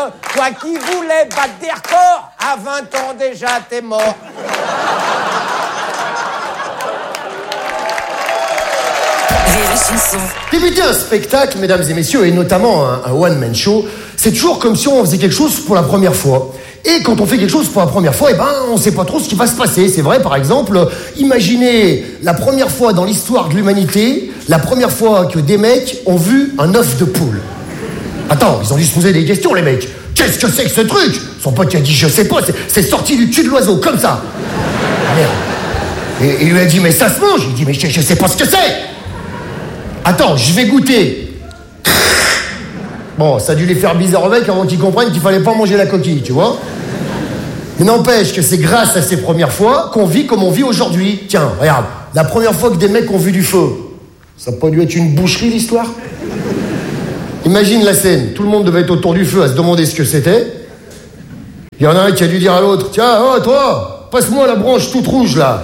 toi qui voulais battre des records, à 20 ans déjà, t'es mort. Débuter un spectacle, mesdames et messieurs, et notamment un one-man show, c'est toujours comme si on faisait quelque chose pour la première fois. Et quand on fait quelque chose pour la première fois, on sait pas trop ce qui va se passer. C'est vrai, par exemple, imaginez la première fois dans l'histoire de l'humanité, la première fois que des mecs ont vu un œuf de poule. Attends, ils ont dû se poser des questions, les mecs. Qu'est-ce que c'est que ce truc? Son pote qui a dit, je sais pas, c'est sorti du cul de l'oiseau, comme ça. Merde. Et il lui a dit, mais ça se mange? Il dit, mais je sais pas ce que c'est. Attends, je vais goûter. Bon, ça a dû les faire bizarre au mec avant qu'ils comprennent qu'il fallait pas manger la coquille, tu vois. Mais n'empêche que c'est grâce à ces premières fois qu'on vit comme on vit aujourd'hui. Tiens, regarde, la première fois que des mecs ont vu du feu, ça n'a pas dû être une boucherie, l'histoire? Imagine la scène, tout le monde devait être autour du feu à se demander ce que c'était. Il y en a un qui a dû dire à l'autre, tiens, oh, toi, passe-moi la branche toute rouge, là.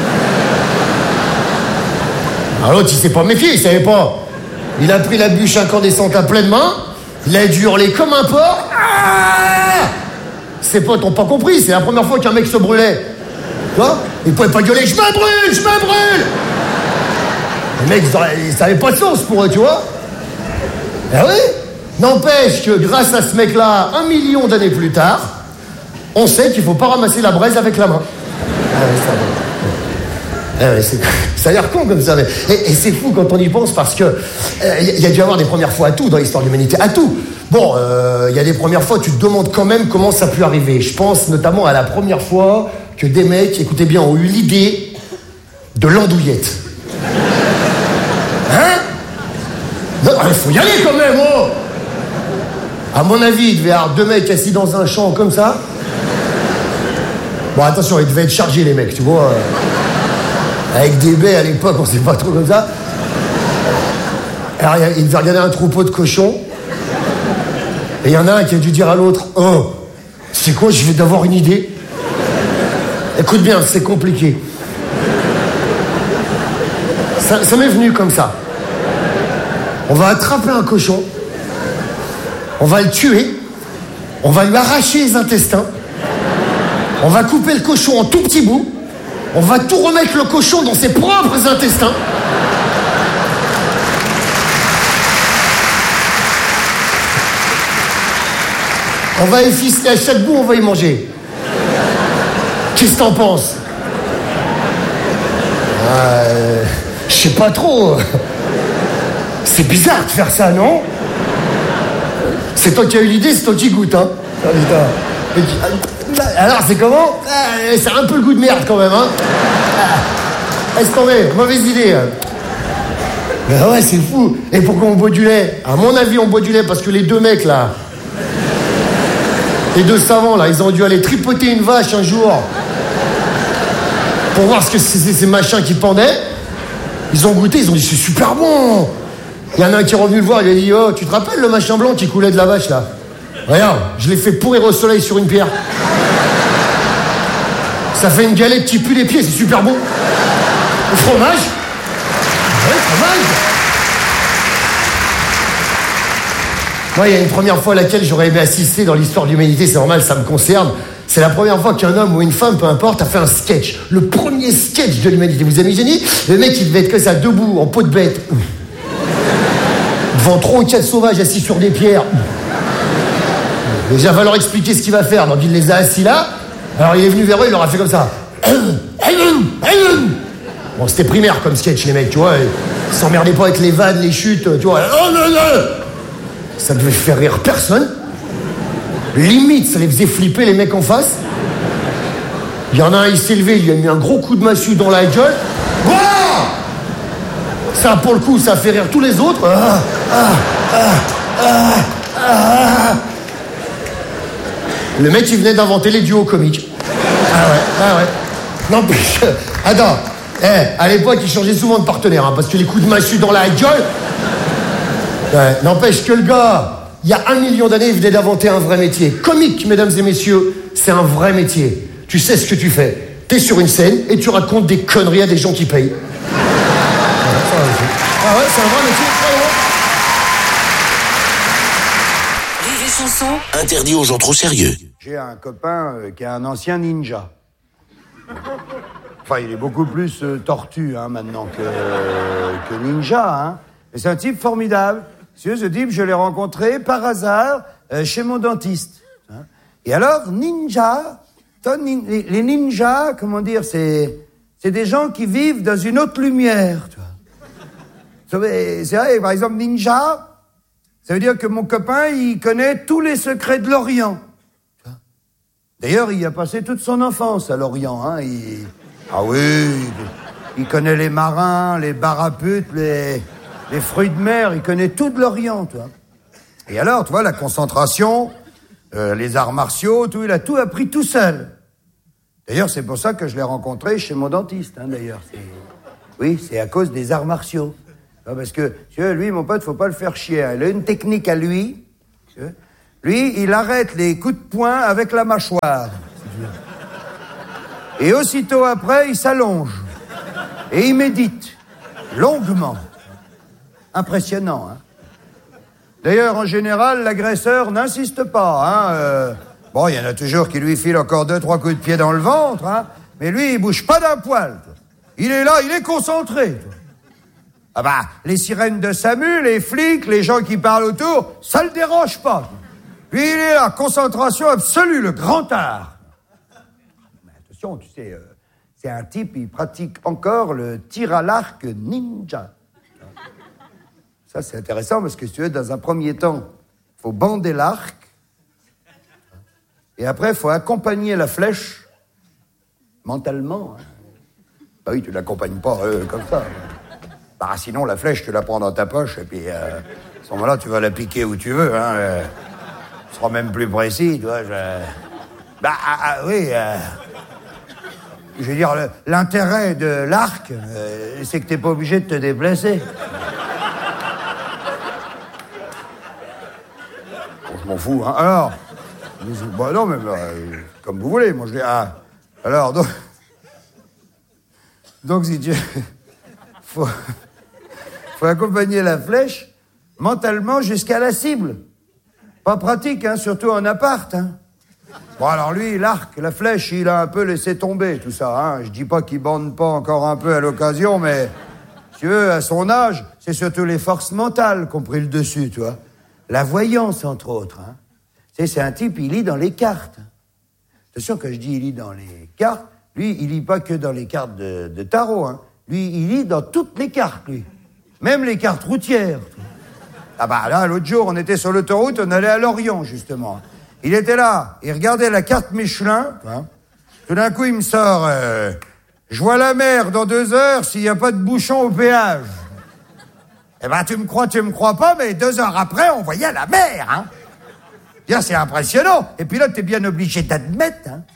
Alors l'autre, il s'est pas méfié, il savait pas. Il a pris la bûche incandescente à pleine main, il a dû hurler comme un porc. Ah, ses potes ont pas compris, c'est la première fois qu'un mec se brûlait. Tu vois? Il pouvait pas gueuler, je me brûle, je me brûle. Les mecs, ça avait pas de sens pour eux, tu vois. Ah oui? N'empêche que grâce à ce mec-là, 1 million d'années plus tard, on sait qu'il faut pas ramasser la braise avec la main. Ah oui, ça va. Ça a l'air con comme ça, mais... Et c'est fou quand on y pense parce que y a dû y avoir des premières fois à tout dans l'histoire de l'humanité, à tout. Bon, il y a des premières fois, tu te demandes quand même comment ça a pu arriver. Je pense notamment à la première fois que des mecs, écoutez bien, ont eu l'idée de l'andouillette. Hein? Non, il faut y aller quand même, oh! À mon avis, il devait y avoir 2 mecs assis dans un champ comme ça. Bon, attention, ils devaient être chargés, les mecs, tu vois. Avec des baies à l'époque, on sait pas trop comme ça. Alors, il devait regarder un troupeau de cochons. Et il y en a un qui a dû dire à l'autre, oh, c'est quoi, je vais d'avoir une idée. Écoute bien, c'est compliqué. Ça m'est venu comme ça. On va attraper un cochon. On va le tuer. On va lui arracher les intestins. On va couper le cochon en tout petits bouts. On va tout remettre le cochon dans ses propres intestins. On va effister à chaque bout, on va y manger. Qu'est-ce que t'en penses? Je sais pas trop. C'est bizarre de faire ça, non? C'est toi qui as eu l'idée, c'est toi qui goûte, hein? Alors, c'est comment? C'est un peu le goût de merde, quand même, hein? Laisse tomber, mauvaise idée. Ben ouais, c'est fou. Et pourquoi on boit du lait? À mon avis, on boit du lait parce que les 2 mecs, là... Les 2 savants, là, ils ont dû aller tripoter une vache un jour pour voir ce que c'est ces machins qui pendaient. Ils ont goûté, ils ont dit, c'est super bon. Il y en a un qui est revenu le voir, il a dit, oh, tu te rappelles le machin blanc qui coulait de la vache, là? Regarde, je l'ai fait pourrir au soleil sur une pierre. Ça fait une galette qui pue les pieds, c'est super bon. Le fromage? Ouais, fromage. Moi, il y a une première fois à laquelle j'aurais aimé assister dans l'histoire de l'humanité, c'est normal, ça me concerne. C'est la première fois qu'un homme ou une femme, peu importe, a fait un sketch. Le premier sketch de l'humanité. Vous imaginez? Le mec, il devait être que ça, debout, en peau de bête. Devant 3 ou 4 sauvages assis sur des pierres. Déjà, va leur expliquer ce qu'il va faire. Donc, il les a assis là. Alors, il est venu vers eux, il leur a fait comme ça. Bon, c'était primaire comme sketch, les mecs, tu vois. Ils s'emmerdaient pas avec les vannes, les chutes, tu vois. Ça devait faire rire personne. Limite, ça les faisait flipper, les mecs en face. Il y en a un, il s'est levé, il lui a mis un gros coup de massue dans la gueule. Ouah! Ça, pour le coup, ça a fait rire tous les autres. Le mec, il venait d'inventer les duos comiques. Ah ouais. Non, plus. Attends. À l'époque, il changeait souvent de partenaire, hein, parce que les coups de massue dans la gueule. Ouais, n'empêche que le gars, il y a 1 million d'années, il venait d'inventer un vrai métier. Comique, mesdames et messieurs, c'est un vrai métier. Tu sais ce que tu fais. T'es sur une scène et tu racontes des conneries à des gens qui payent. Ah ouais, c'est un vrai métier. chanson interdit aux gens trop sérieux. J'ai un copain qui est un ancien ninja. Enfin, il est beaucoup plus tortue maintenant que ninja. Hein. Mais c'est un type formidable. Ce type, je l'ai rencontré par hasard chez mon dentiste. Hein. Et alors, ninja, les ninjas, comment dire, c'est des gens qui vivent dans une autre lumière. Tu vois. C'est vrai, par exemple, ninja, ça veut dire que mon copain, il connaît tous les secrets de l'Orient. D'ailleurs, il a passé toute son enfance à l'Orient. Hein. Ah oui, il connaît les marins, les baraputes, les fruits de mer, il connaît tout de l'Orient, tu vois. Et alors, tu vois, la concentration, les arts martiaux, tout, il a tout appris tout seul. D'ailleurs, c'est pour ça que je l'ai rencontré chez mon dentiste, hein, d'ailleurs. Oui, c'est à cause des arts martiaux. Parce que, tu vois, lui, mon pote, faut pas le faire chier. Hein. Il a une technique à lui. Tu vois. Lui, il arrête les coups de poing avec la mâchoire. Et aussitôt après, il s'allonge. Et il médite. Longuement. Impressionnant, hein. D'ailleurs, en général, l'agresseur n'insiste pas, hein. Bon, il y en a toujours qui lui filent encore 2-3 coups de pied dans le ventre, hein. Mais lui, il bouge pas d'un poil. Il est là, il est concentré. Ah bah, les sirènes de SAMU, les flics, les gens qui parlent autour, ça le dérange pas. Lui, il est là, concentration absolue, le grand art. Mais attention, tu sais, c'est un type, il pratique encore le tir à l'arc ninja. Ça, c'est intéressant parce que si tu veux, dans un premier temps, il faut bander l'arc. Et après, il faut accompagner la flèche mentalement. Hein. Bah oui, tu ne l'accompagnes pas comme ça. Bah, sinon, la flèche, tu la prends dans ta poche et puis à ce moment-là, tu vas la piquer où tu veux. Hein. Tu seras même plus précis, tu vois. Oui. Je veux dire, l'intérêt de l'arc, c'est que tu n'es pas obligé de te déplacer. Bon, je m'en fous, hein. Alors, bah non, mais comme vous voulez, moi je dis, alors, donc si tu... faut accompagner la flèche mentalement jusqu'à la cible. Pas pratique, hein, surtout en appart, hein. Bon, alors lui, l'arc, la flèche, il a un peu laissé tomber tout ça, hein. Je dis pas qu'il bande pas encore un peu à l'occasion, mais, si tu veux, à son âge, c'est surtout les forces mentales qui ont pris le dessus, tu vois. La voyance, entre autres, hein. Tu sais, c'est un type, il lit dans les cartes. Attention, quand je dis il lit dans les cartes, lui, il lit pas que dans les cartes de tarot, hein. Lui, il lit dans toutes les cartes, lui. Même les cartes routières. Ah bah là, l'autre jour, on était sur l'autoroute, on allait à Lorient, justement. Il était là, il regardait la carte Michelin. Hein. Tout d'un coup, il me sort, je vois la mer dans 2 heures s'il n'y a pas de bouchon au péage. Eh ben, tu me crois pas, mais 2 heures après, on voyait la mer, hein. Bien, c'est impressionnant. Et puis là, t'es bien obligé d'admettre, hein.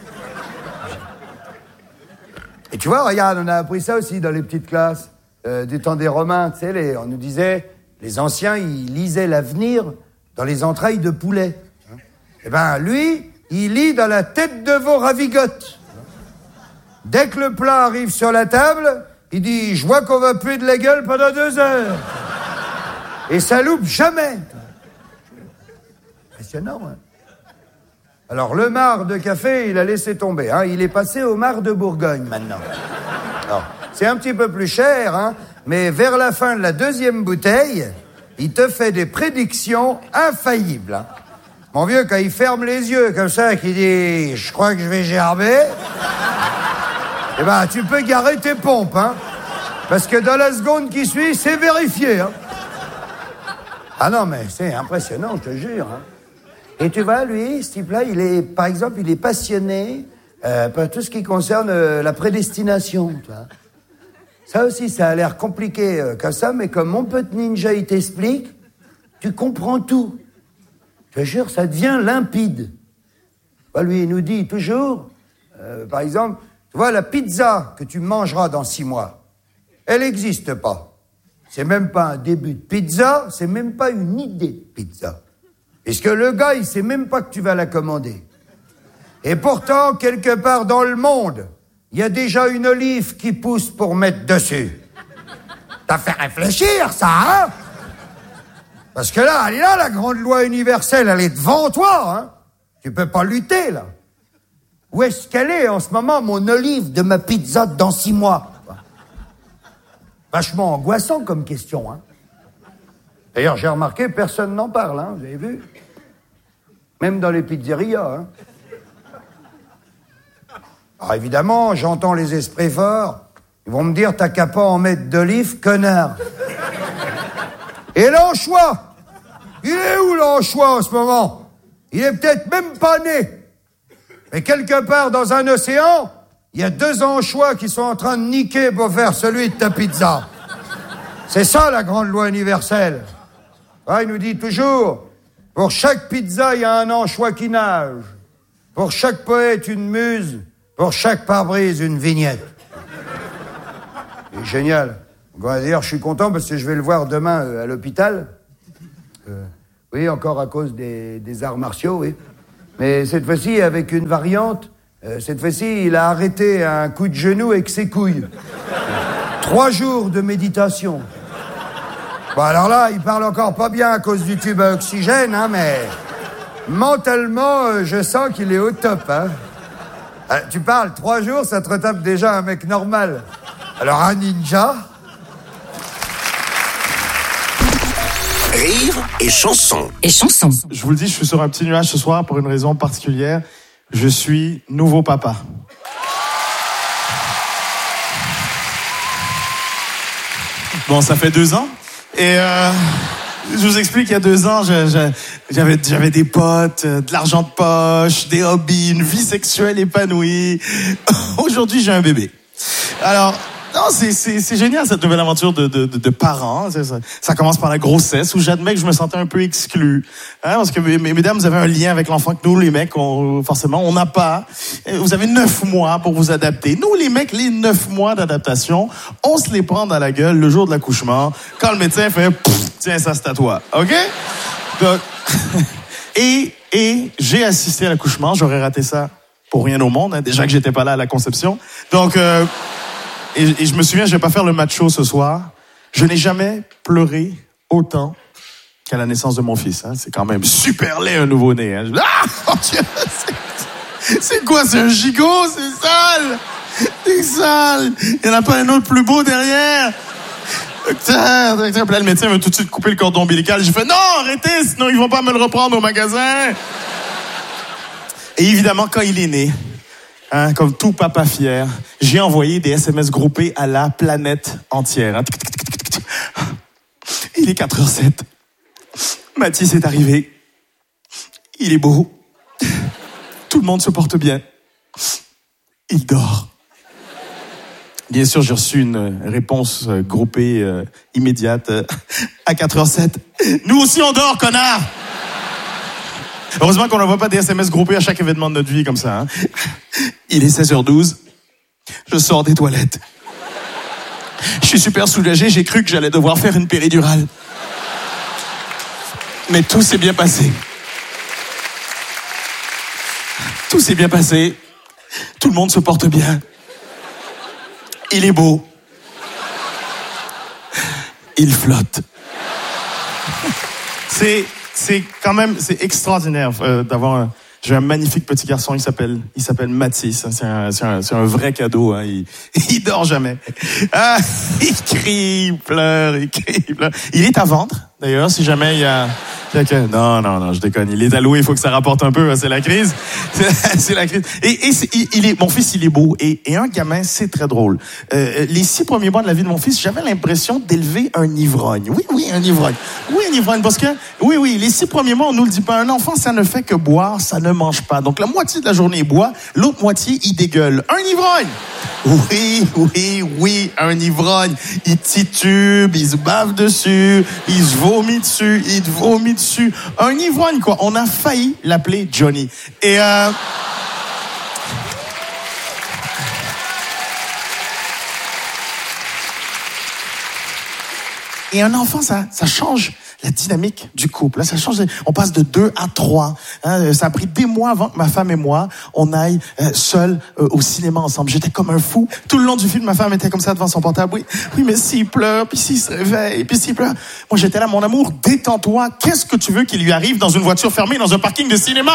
Et tu vois, regarde, on a appris ça aussi dans les petites classes du temps des Romains. Tu sais, on nous disait, les anciens, ils lisaient l'avenir dans les entrailles de poulet. Hein. Eh ben, lui, il lit dans la tête de veau ravigote. Dès que le plat arrive sur la table, il dit, je vois qu'on va puer de la gueule pendant 2 heures. Et ça loupe jamais. Impressionnant, hein. Alors, le marc de café, il a laissé tomber. Hein. Il est passé au marc de Bourgogne, maintenant. Alors, c'est un petit peu plus cher, hein, mais vers la fin de la 2e bouteille, il te fait des prédictions infaillibles. Hein. Mon vieux, quand il ferme les yeux comme ça, qu'il dit « Je crois que je vais gerber », eh ben, tu peux garer tes pompes, hein, parce que dans la seconde qui suit, c'est vérifié. Hein. Ah non, mais c'est impressionnant, je te jure, hein. Et tu vois, lui, ce type-là, par exemple, il est passionné par tout ce qui concerne la prédestination, tu vois. Ça aussi, ça a l'air compliqué comme ça, mais comme mon pote ninja, il t'explique, tu comprends tout. Je te jure, ça devient limpide. Bah, lui, il nous dit toujours, par exemple, tu vois, la pizza que tu mangeras dans 6 mois, elle n'existe pas. C'est même pas un début de pizza, c'est même pas une idée de pizza. Puisque le gars, il sait même pas que tu vas la commander. Et pourtant, quelque part dans le monde, il y a déjà une olive qui pousse pour mettre dessus. T'as fait réfléchir, ça, hein? Parce que là, elle est là, la grande loi universelle, elle est devant toi, hein. Tu peux pas lutter, là. Où est-ce qu'elle est en ce moment, mon olive de ma pizza dans 6 mois? Vachement angoissant comme question, hein. D'ailleurs, j'ai remarqué, personne n'en parle, hein, vous avez vu? Même dans les pizzerias, hein. Alors évidemment, j'entends les esprits forts. Ils vont me dire, t'as qu'à pas en mettre d'olive, connard. Et l'anchois? Il est où l'anchois en ce moment? Il est peut-être même pas né. Mais quelque part dans un océan, il y a 2 anchois qui sont en train de niquer pour faire celui de ta pizza. C'est ça la grande loi universelle. Ah, il nous dit toujours, pour chaque pizza, il y a un anchois qui nage. Pour chaque poète, une muse. Pour chaque pare-brise, une vignette. C'est génial. D'ailleurs, je suis content parce que je vais le voir demain à l'hôpital. Oui, encore à cause des arts martiaux, oui. Mais cette fois-ci, avec une variante. Cette fois-ci, il a arrêté un coup de genou avec ses couilles. 3 jours de méditation. Bon, alors là, il parle encore pas bien à cause du tube à oxygène, hein, mais... Mentalement, je sens qu'il est au top, hein. Tu parles, 3 jours, ça te retape déjà un mec normal. Alors, un ninja... Rire et chanson. Et chanson. Je vous le dis, je suis sur un petit nuage ce soir pour une raison particulière. Je suis nouveau papa. Bon, ça fait 2 ans. Et je vous explique, il y a 2 ans, j'avais des potes, de l'argent de poche, des hobbies, une vie sexuelle épanouie. Aujourd'hui, j'ai un bébé. Alors... Non, c'est génial cette nouvelle aventure de parents. Ça commence par la grossesse où j'admets que je me sentais un peu exclu. Hein, parce que mesdames, vous avez un lien avec l'enfant que nous, les mecs, forcément, on n'a pas. Vous avez 9 mois pour vous adapter. Nous, les mecs, les 9 mois d'adaptation, on se les prend dans la gueule le jour de l'accouchement quand le médecin fait « Tiens, ça c'est à toi. » OK? Donc, et j'ai assisté à l'accouchement. J'aurais raté ça pour rien au monde. Hein, déjà que j'étais pas là à la conception. Donc... Et je me souviens, je vais pas faire le macho ce soir. Je n'ai jamais pleuré autant qu'à la naissance de mon fils. Hein. C'est quand même super laid, un nouveau-né. Hein. Ah, mon Dieu, c'est quoi? C'est un gigot? C'est sale! C'est sale! Il n'y en a pas un autre plus beau derrière? Docteur, puis là, le médecin veut tout de suite couper le cordon ombilical. J'ai fait, non, arrêtez, sinon ils vont pas me le reprendre au magasin. Et évidemment, quand il est né... Hein, comme tout papa fier, j'ai envoyé des SMS groupés à la planète entière. Hein. Il est 4h07. Mathis est arrivé. Il est beau. Tout le monde se porte bien. Il dort. Bien sûr, j'ai reçu une réponse groupée immédiate à 4h07. Nous aussi, on dort, connard! Heureusement qu'on n'envoie pas des SMS groupés à chaque événement de notre vie comme ça. Hein. Il est 16h12. Je sors des toilettes. Je suis super soulagé. J'ai cru que j'allais devoir faire une péridurale. Mais tout s'est bien passé. Tout s'est bien passé. Tout le monde se porte bien. Il est beau. Il flotte. C'est quand même, c'est extraordinaire d'avoir j'ai un magnifique petit garçon, il s'appelle Mathis. C'est un vrai cadeau. Hein. Il dort jamais. Ah, il crie, il pleure. Il est à vendre, d'ailleurs, si jamais il y a... Non, je déconne. Il est alloué, il faut que ça rapporte un peu. Hein, c'est la crise. C'est la crise. Mon fils, il est beau. Et un gamin, c'est très drôle. Les 6 premiers mois de la vie de mon fils, j'avais l'impression d'élever un ivrogne. Oui, un ivrogne. Oui, un ivrogne. Parce que, oui, les 6 premiers mois, on nous le dit pas. Un enfant, ça ne fait que boire, ça ne mange pas. Donc, la moitié de la journée, il boit. L'autre moitié, il dégueule. Un ivrogne! Oui, un ivrogne. Il titube, il se bave dessus, il se vomit dessus, il te vomit dessus. Un ivrogne, quoi. On a failli l'appeler Johnny. Et un enfant, ça change la dynamique du couple. Là, ça change. On passe de 2 à 3. Hein, ça a pris des mois avant que ma femme et moi, on aille seuls au cinéma ensemble. J'étais comme un fou. Tout le long du film, ma femme était comme ça devant son portable. Oui, mais s'il pleure, puis s'il se réveille, puis s'il pleure. Moi, j'étais là, mon amour, détends-toi. Qu'est-ce que tu veux qu'il lui arrive dans une voiture fermée, dans un parking de cinéma?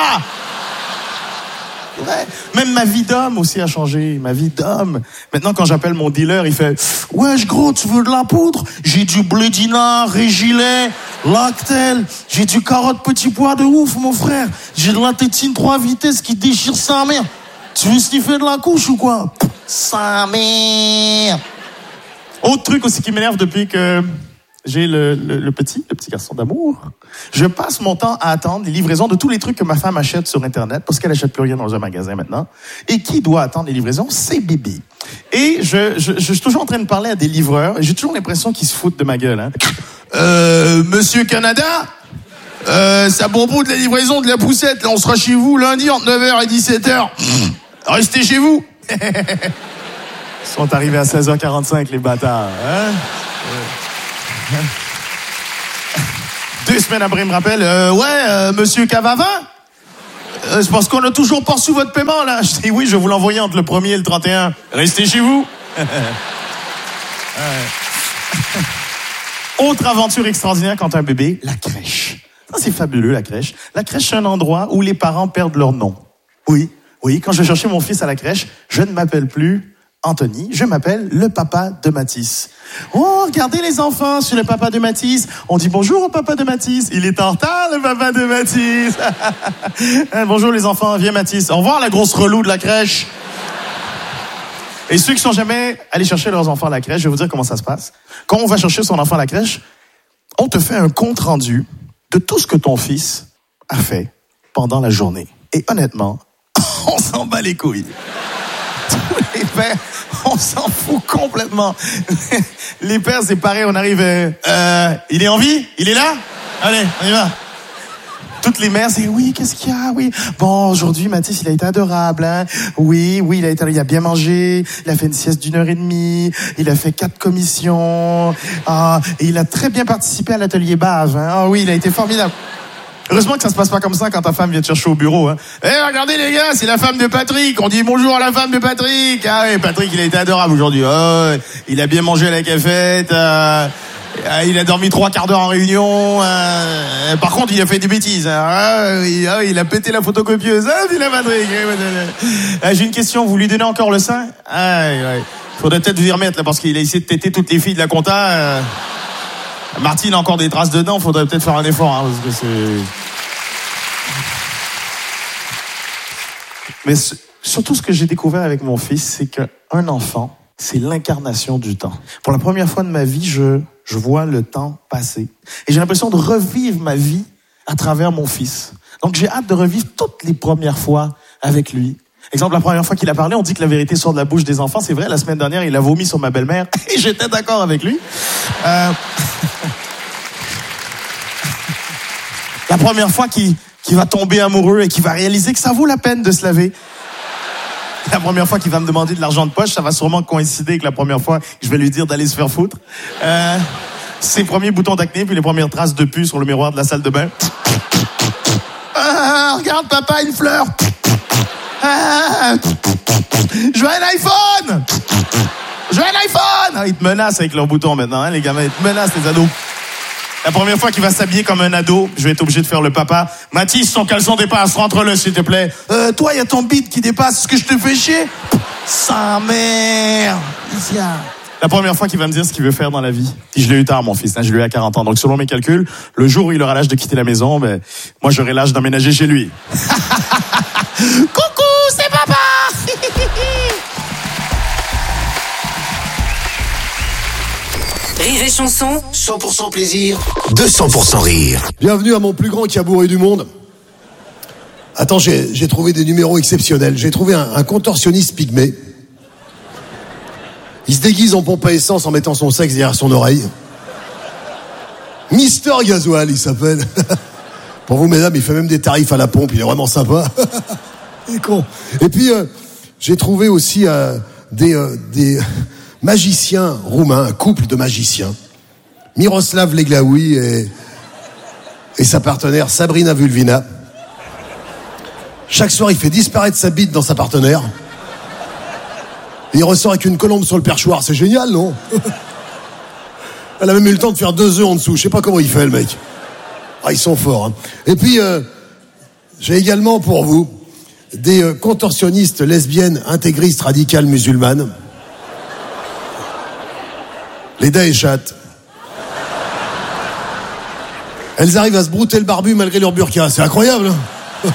Ouais. Même ma vie d'homme aussi a changé, ma vie d'homme. Maintenant, quand j'appelle mon dealer, il fait « Wesh gros, tu veux de la poudre? J'ai du blé dinard, Régilet, Lactel, j'ai du carotte petit pois de ouf, mon frère. J'ai de la tétine 3 vitesses qui déchire sa mère. Tu veux sniffer de la couche ou quoi? Sa mère! » Autre truc aussi qui m'énerve depuis que j'ai le petit garçon d'amour. Je passe mon temps à attendre les livraisons de tous les trucs que ma femme achète sur Internet, parce qu'elle achète plus rien dans un magasin maintenant. Et qui doit attendre les livraisons? C'est Bibi. Et je suis toujours en train de parler à des livreurs, et j'ai toujours l'impression qu'ils se foutent de ma gueule. Hein. Monsieur Canada, c'est à propos de la livraison de la poussette. Là, on sera chez vous lundi entre 9h et 17h. Restez chez vous. Ils sont arrivés à 16h45, les bâtards. Hein? 2 semaines après, il me rappelle, monsieur Cavavin, c'est parce qu'on a toujours pas reçu votre paiement, là. Je dis, oui, je vais vous l'envoyer entre le 1er et le 31. Restez chez vous. Autre aventure extraordinaire quand un bébé, la crèche. Ça, c'est fabuleux, la crèche. La crèche, c'est un endroit où les parents perdent leur nom. Oui, quand je cherchais mon fils à la crèche, je ne m'appelle plus Anthony, je m'appelle le papa de Mathis. Oh, regardez les enfants, je suis le papa de Mathis. On dit bonjour au papa de Mathis. Il est en retard, le papa de Mathis. Bonjour les enfants, viens Mathis. Au revoir la grosse relou de la crèche. Et ceux qui sont jamais allés chercher leurs enfants à la crèche, je vais vous dire comment ça se passe. Quand on va chercher son enfant à la crèche, on te fait un compte rendu de tout ce que ton fils a fait pendant la journée. Et honnêtement, on s'en bat les couilles. Tous les pères, on s'en fout complètement. Les pères, c'est pareil, on arrive... il est en vie? Il est là? Allez, on y va. Toutes les mères, c'est oui, qu'est-ce qu'il y a? Oui. Bon, aujourd'hui, Mathis, il a été adorable, hein. Oui, il a bien mangé. Il a fait une sieste d'1h30. Il a fait 4 commissions. Et il a très bien participé à l'atelier bave, hein. Ah oui, il a été formidable. Heureusement que ça se passe pas comme ça quand ta femme vient te chercher au bureau, hein. Regardez les gars, c'est la femme de Patrick. On dit bonjour à la femme de Patrick. Ah oui, Patrick, il a été adorable aujourd'hui. Oh, il a bien mangé à la cafette. Il a dormi 3 quarts d'heure en réunion. Par contre, il a fait des bêtises. Il a pété la photocopieuse. Dit la Patrick. J'ai une question. Vous lui donnez encore le sein? Faudrait peut-être vous y remettre là, parce qu'il a essayé de téter toutes les filles de la compta. Martine a encore des traces dedans, faudrait peut-être faire un effort, hein, parce que c'est... Mais surtout, ce que j'ai découvert avec mon fils, c'est qu'un enfant, c'est l'incarnation du temps. Pour la première fois de ma vie, je vois le temps passer. Et j'ai l'impression de revivre ma vie à travers mon fils. Donc j'ai hâte de revivre toutes les premières fois avec lui. Exemple, la première fois qu'il a parlé, on dit que la vérité sort de la bouche des enfants. C'est vrai, la semaine dernière, il a vomi sur ma belle-mère et j'étais d'accord avec lui. La première fois qu'il va tomber amoureux et qu'il va réaliser que ça vaut la peine de se laver. La première fois qu'il va me demander de l'argent de poche, ça va sûrement coïncider avec la première fois que je vais lui dire d'aller se faire foutre. Ses premiers boutons d'acné, puis les premières traces de pu sur le miroir de la salle de bain. Regarde papa, une fleur. Je veux un iPhone. Ils te menacent avec leurs boutons maintenant, hein, les gamins. Ils te menacent, les ados. La première fois qu'il va s'habiller comme un ado, je vais être obligé de faire le papa. Mathis, son caleçon dépasse, rentre-le s'il te plaît. Toi, il y a ton bide qui dépasse, est-ce que je te fais chier? Sa mère. La première fois qu'il va me dire ce qu'il veut faire dans la vie. Puis je l'ai eu tard, mon fils, hein, je l'ai eu à 40 ans. Donc selon mes calculs, le jour où il aura l'âge de quitter la maison, moi j'aurai l'âge d'emménager chez lui. Coucou, c'est papa. Rire et chanson, 100% plaisir, 200% rire. Bienvenue à mon plus grand cabouré du monde. Attends, j'ai trouvé des numéros exceptionnels. J'ai trouvé un contorsionniste pygmée. Il se déguise en pompe à essence en mettant son sexe derrière son oreille. Mister Gasoil, il s'appelle. Pour vous, mesdames, il fait même des tarifs à la pompe. Il est vraiment sympa. Il est con. Et puis, j'ai trouvé aussi des magiciens roumains, un couple de magiciens. Miroslav Leglaoui et sa partenaire Sabrina Vulvina. Chaque soir, il fait disparaître sa bite dans sa partenaire. Et il ressort avec une colombe sur le perchoir. C'est génial, non? Elle a même eu le temps de faire 2 œufs en dessous. Je sais pas comment il fait, le mec. Ah, ils sont forts, hein. Et puis, j'ai également pour vous des contorsionnistes lesbiennes intégristes radicales musulmanes. Les Daeshat. Elles arrivent à se brouter le barbu malgré leur burqa. C'est incroyable, hein.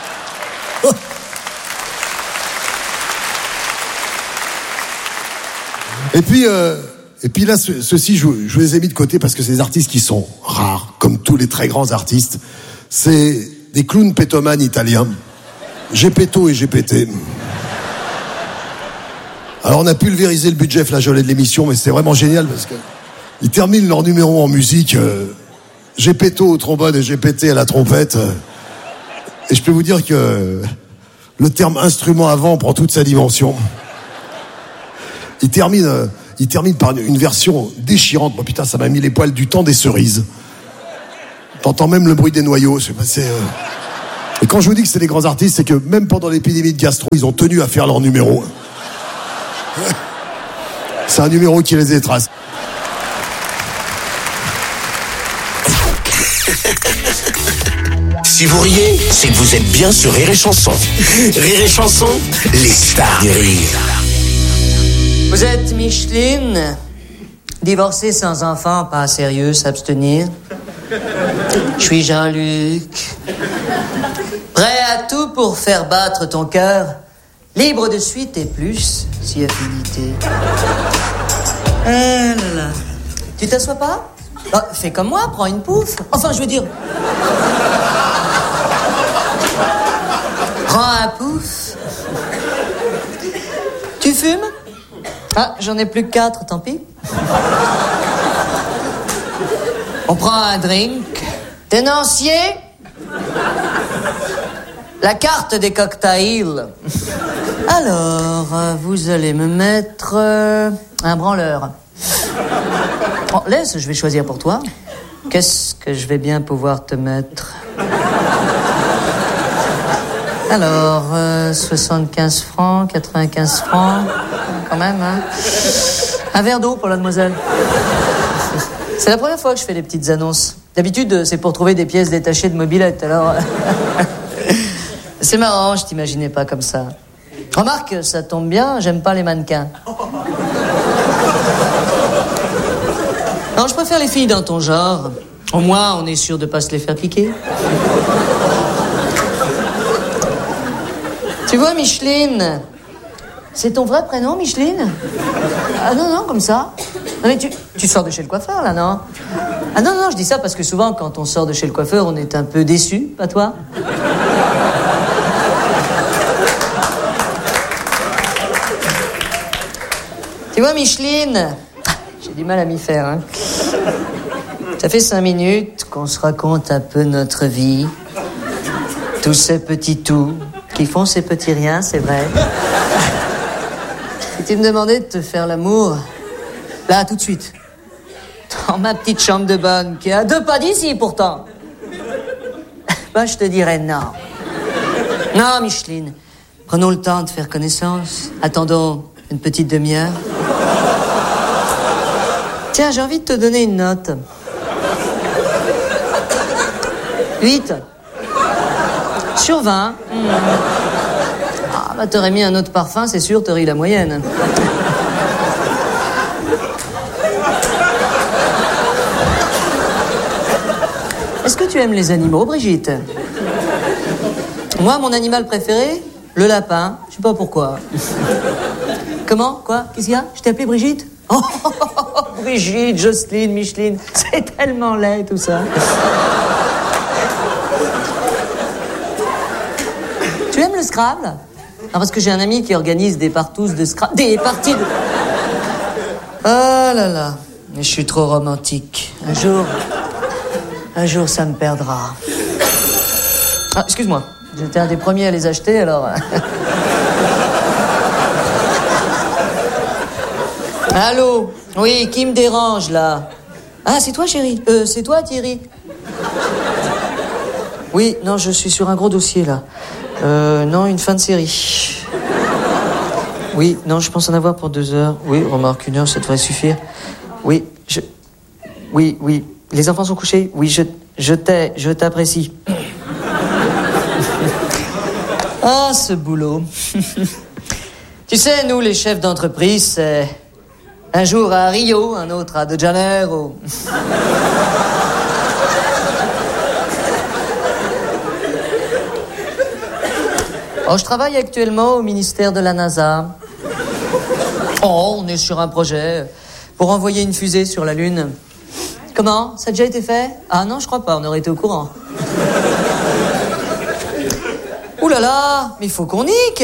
Et puis là, ceux-ci, je vous les ai mis de côté parce que c'est des artistes qui sont rares, comme tous les très grands artistes. C'est des clowns pétomanes italiens, Gepetto et GPT. Alors on a pulvérisé le budget flageolet de l'émission, mais c'est vraiment génial parce que ils terminent leur numéro en musique, Gepetto au trombone et GPT à la trompette. Et je peux vous dire que le terme instrument avant prend toute sa dimension. Il termine par une version déchirante. Moi, putain, ça m'a mis les poils du temps des cerises. T'entends même le bruit des noyaux. Et quand je vous dis que c'est des grands artistes, c'est que même pendant l'épidémie de gastro, ils ont tenu à faire leur numéro. C'est un numéro qui les étrace. Si vous riez, c'est que vous êtes bien sur Rire et Chanson. Rire et Chanson, les stars du rire. Vous êtes Micheline, divorcée sans enfant, pas sérieux, s'abstenir. Je suis Jean-Luc, prêt à tout pour faire battre ton cœur, libre de suite et plus, si affinité. Eh là là. Tu t'assois pas? Oh, fais comme moi, prends une pouffe. Enfin, je veux dire... Prends un pouf. Tu fumes? Ah, j'en ai plus que 4, tant pis. On prend un drink. Tenancier? La carte des cocktails. Alors, vous allez me mettre un branleur. Bon, laisse, je vais choisir pour toi. Qu'est-ce que je vais bien pouvoir te mettre? Alors, 75 francs, 95 francs, quand même, hein. Un verre d'eau pour la demoiselle. C'est la première fois que je fais des petites annonces. D'habitude, c'est pour trouver des pièces détachées de mobilette, alors... C'est marrant, je t'imaginais pas comme ça. Remarque, ça tombe bien, j'aime pas les mannequins. Non, je préfère les filles dans ton genre. Au moins, on est sûr de pas se les faire piquer. Tu vois, Micheline, c'est ton vrai prénom, Micheline? Ah non, non, comme ça. Non, mais tu sors de chez le coiffeur, là, non? Ah non, non, je dis ça parce que souvent, quand on sort de chez le coiffeur, on est un peu déçu, pas toi? Tu vois, Micheline, j'ai du mal à m'y faire, hein. Ça fait 5 minutes qu'on se raconte un peu notre vie. Tous ces petits tout qui font ces petits riens, c'est vrai. Si tu me demandais de te faire l'amour, là, tout de suite, dans ma petite chambre de bonne, qui est à 2 pas d'ici, pourtant, ben, je te dirais non. Non, Micheline, prenons le temps de faire connaissance. Attendons une petite demi-heure. Tiens, j'ai envie de te donner une note. 8 sur 20. Ah, bah t'aurais mis un autre parfum, c'est sûr, t'aurais eu la moyenne. Est-ce que tu aimes les animaux, Brigitte? Moi, mon animal préféré, le lapin. Je sais pas pourquoi. Comment? Quoi? Qu'est-ce qu'il y a? Je t'ai appelé Brigitte? Oh, Brigitte, Jocelyne, Micheline, c'est tellement laid tout ça. Tu aimes le Scrabble? Non, parce que j'ai un ami qui organise des partous de Scrabble. Des parties de... Oh là là, mais je suis trop romantique. Un jour, ça me perdra. Ah, excuse-moi, j'étais un des premiers à les acheter, alors... Allô? Oui, qui me dérange, là? Ah, c'est toi, chérie? C'est toi, Thierry? Oui, non, je suis sur un gros dossier, là. Non, une fin de série. Oui, non, je pense en avoir pour 2 heures. Oui, remarque, 1 heure, ça devrait suffire. Oui, Oui, les enfants sont couchés. Oui, je t'apprécie. Ah, ce boulot. Tu sais, nous, les chefs d'entreprise, c'est un jour à Rio, un autre à De Janeiro. Oh, je travaille actuellement au ministère de la NASA. Oh, on est sur un projet pour envoyer une fusée sur la Lune. Comment? Ça a déjà été fait? Ah non, je crois pas, on aurait été au courant. Ouh là là, mais il faut qu'on nique.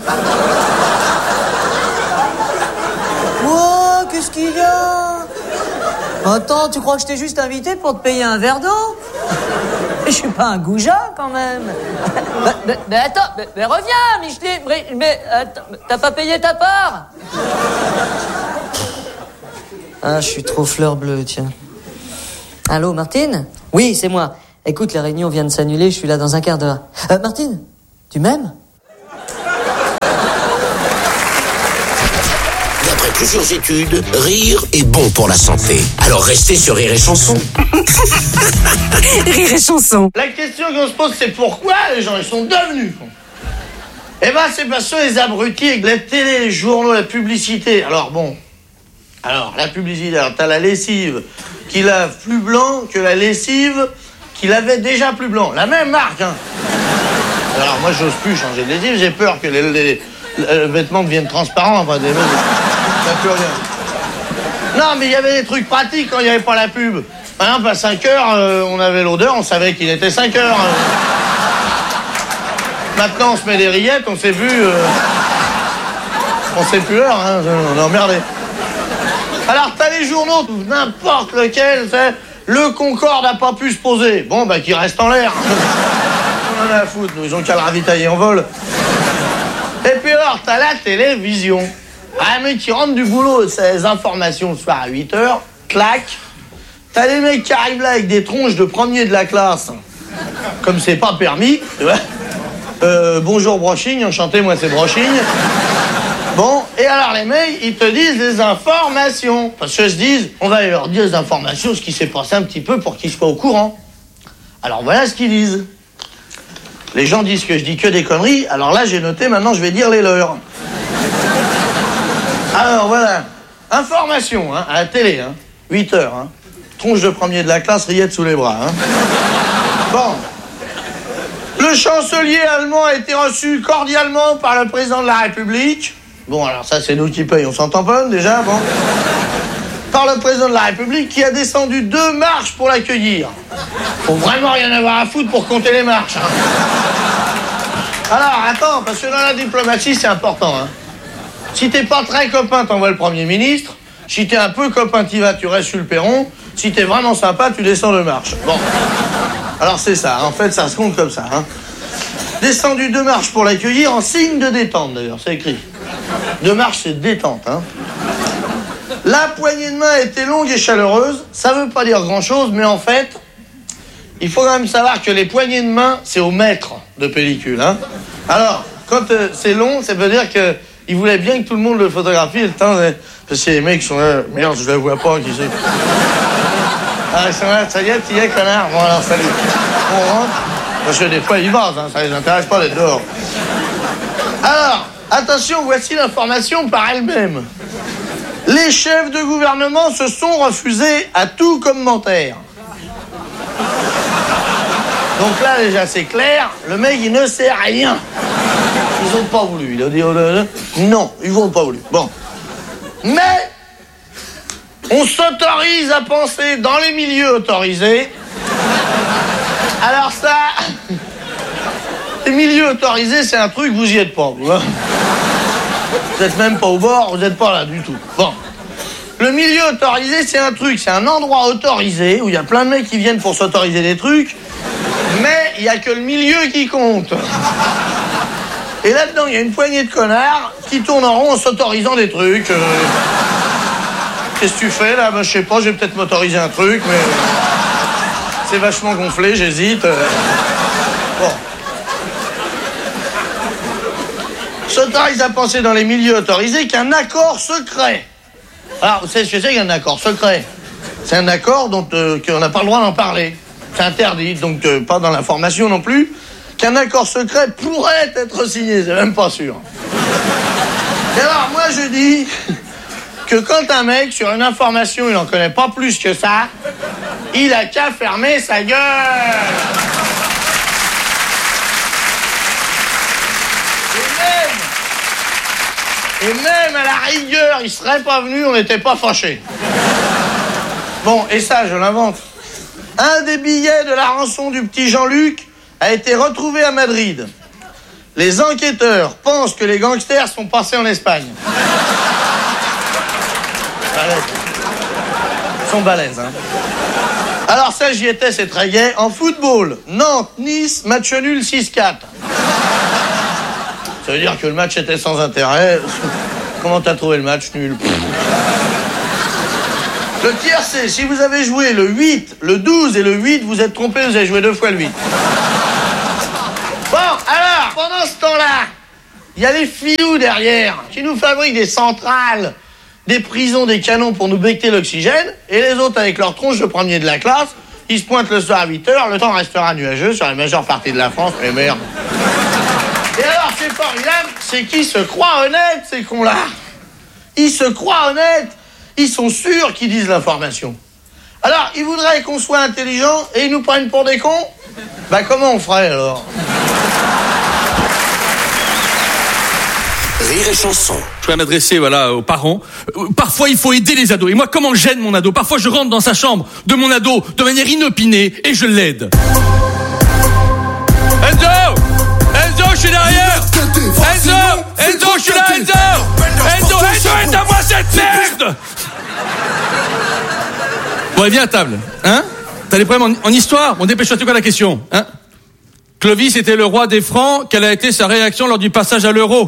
Wow, qu'est-ce qu'il y a? Attends, tu crois que je t'ai juste invité pour te payer un verre d'eau? Je suis pas un goujat, quand même. Mais attends, mais reviens, Micheline. Mais attends, t'as pas payé ta part? Ah, je suis trop fleur bleue, tiens. Allô, Martine? Oui, c'est moi. Écoute, la réunion vient de s'annuler, je suis là dans un quart d'heure. Martine, tu m'aimes? D'après plusieurs études, rire est bon pour la santé. Alors restez sur Rire et Chanson. Rire et Chanson. La question qu'on se pose, c'est pourquoi les gens ils sont devenus cons. Eh ben, c'est parce que les abrutis avec la télé, les journaux, la publicité. Alors, la publicité, alors t'as la lessive qui lave plus blanc que la lessive qui lavait déjà plus blanc. La même marque, hein. Alors, moi, j'ose plus changer de lessive, j'ai peur que les vêtements deviennent transparents. Enfin, ça plus rien. Non, mais il y avait des trucs pratiques quand il n'y avait pas la pub. Par exemple, à 5 heures, on avait l'odeur, on savait qu'il était 5 heures. Maintenant, on se met des rillettes, on sait plus... on sait plus l'heure, hein, on est emmerdé. Alors, t'as les journaux, n'importe lequel, c'est... Le Concorde n'a pas pu se poser. Bon, bah, qu'il reste en l'air. On en a à foutre, nous, ils ont qu'à le ravitailler en vol. Et puis alors, t'as la télévision. Un mec qui rentre du boulot, c'est les informations le soir à 8h, clac. T'as les mecs qui arrivent là avec des tronches de premier de la classe. Comme c'est pas permis, tu vois. Bonjour Broching, enchanté, moi c'est Broching. Bon, et alors les mecs, ils te disent des informations. Parce qu'ils se disent, on va leur dire des informations, ce qui s'est passé un petit peu pour qu'ils soient au courant. Alors voilà ce qu'ils disent. Les gens disent que je dis que des conneries, alors là j'ai noté, maintenant je vais dire les leurs. Alors voilà, information, hein, à la télé, hein, 8h, hein. Tronche de premier de la classe, rillettes sous les bras, hein. Bon. Le chancelier allemand a été reçu cordialement par le président de la République. Bon, alors ça, c'est nous qui payons, on s'entend pas, déjà, bon. Par le président de la République qui a descendu 2 marches pour l'accueillir. Faut vraiment rien avoir à foutre pour compter les marches, hein. Alors, attends, parce que dans la diplomatie, c'est important, hein. Si t'es pas très copain, t'envoies le Premier ministre. Si t'es un peu copain, t'y vas, tu restes sur le perron. Si t'es vraiment sympa, tu descends de marche. Bon. Alors c'est ça, en fait, ça se compte comme ça, hein. Descendu 2 marches pour l'accueillir en signe de détente, d'ailleurs, c'est écrit. 2 marches, c'est détente, hein. La poignée de main était longue et chaleureuse. Ça veut pas dire grand-chose, mais en fait, il faut quand même savoir que les poignées de main, c'est au mètre de pellicule, hein. Alors, quand c'est long, ça veut dire que il voulait bien que tout le monde le photographie et le temps... Parce que les mecs sont là... Merde, je le vois pas, qui c'est... Ah, ils sont là, ça y est, connard. Bon, alors, salut. On rentre. Parce que des fois, ils basent, hein, ça les intéresse pas d'être dehors. Alors, attention, voici l'information par elle-même. Les chefs de gouvernement se sont refusés à tout commentaire. Donc là, déjà, c'est clair, le mec, il ne sait rien. Ils ont pas voulu. Il a dit, non, ils n'ont pas voulu. Bon. Mais, on s'autorise à penser dans les milieux autorisés. Alors ça, les milieux autorisés, c'est un truc, vous y êtes pas, vous, hein. Vous êtes même pas au bord, vous n'êtes pas là du tout. Bon. Le milieu autorisé, c'est un truc, c'est un endroit autorisé où il y a plein de mecs qui viennent pour s'autoriser des trucs, mais il n'y a que le milieu qui compte. Et là-dedans, il y a une poignée de connards qui tournent en rond en s'autorisant des trucs. Qu'est-ce que tu fais, là? Ben, je sais pas, je vais peut-être m'autoriser un truc, mais... C'est vachement gonflé, j'hésite. Bon. S'autorise à penser dans les milieux autorisés qu'un accord secret. Alors, vous savez ce que c'est qu'un accord secret? C'est un accord dont qu'on n'a pas le droit d'en parler. C'est interdit, donc pas dans l'information non plus. Qu'un accord secret pourrait être signé, c'est même pas sûr. Et alors, moi je dis que quand un mec, sur une information, il n'en connaît pas plus que ça, il a qu'à fermer sa gueule. Et même à la rigueur, il serait pas venu, on n'était pas fâchés. Bon, et ça, je l'invente. Un des billets de la rançon du petit Jean-Luc a été retrouvé à Madrid. Les enquêteurs pensent que les gangsters sont passés en Espagne. Balèze. Ils sont balèzes, hein. Alors ça, j'y étais, c'est très gai. En football, Nantes-Nice, match nul 6-4. Ça veut dire que le match était sans intérêt. Comment t'as trouvé le match nul? Le tiercé, si vous avez joué le 8, le 12 et le 8, vous êtes trompé, vous avez joué 2 fois le 8. Bon, alors, pendant ce temps-là, il y a les filous derrière qui nous fabriquent des centrales, des prisons, des canons pour nous becter l'oxygène, et les autres, avec leur tronche de premier de la classe, ils se pointent le soir à 8h, le temps restera nuageux sur la majeure partie de la France, mais merde. Et alors, c'est formidable, c'est qu'ils se croient honnêtes, ces cons-là. Ils se croient honnêtes. Ils sont sûrs qu'ils disent l'information. Alors, ils voudraient qu'on soit intelligents et ils nous prennent pour des cons? Bah, comment on ferait, alors? Rire et chanson. Je voudrais m'adresser, aux parents. Parfois, il faut aider les ados. Et moi, comment je gêne mon ado? Parfois, je rentre dans sa chambre de mon ado de manière inopinée et je l'aide. Enzo, je suis derrière. Enzo, je suis là, Enzo, aide-moi cette merde. Bon, viens à table, hein? T'as des problèmes en histoire? Bon, dépêche-toi, c'est quoi la question, hein? Clovis était le roi des Francs, quelle a été sa réaction lors du passage à l'euro?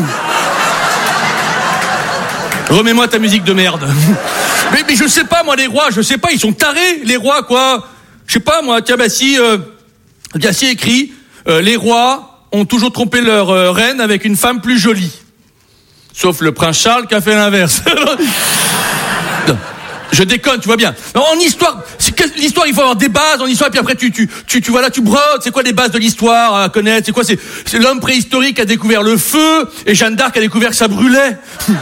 Remets-moi ta musique de merde. Mais je sais pas, moi, les rois, je sais pas, ils sont tarés, les rois, quoi. Je sais pas, moi, tiens, si écrit, les rois ont toujours trompé leur reine avec une femme plus jolie. Sauf le prince Charles qui a fait l'inverse. Non, je déconne, tu vois bien. Non, en histoire, l'histoire, il faut avoir des bases en histoire, et puis après tu brodes. C'est quoi les bases de l'histoire à connaître? C'est quoi? C'est l'homme préhistorique qui a découvert le feu, et Jeanne d'Arc a découvert que ça brûlait.